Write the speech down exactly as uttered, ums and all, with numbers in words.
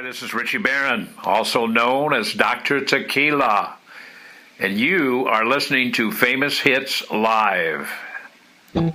This is Richie Barron, also known as Doctor Tequila, and you are listening to Famous Hits Live.